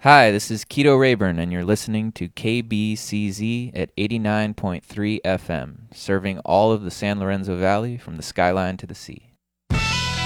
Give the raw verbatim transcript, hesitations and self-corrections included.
Hi, this is Keto Rayburn, and you're listening to K B C Z at eighty-nine point three F M, serving all of the San Lorenzo Valley from the skyline to the sea.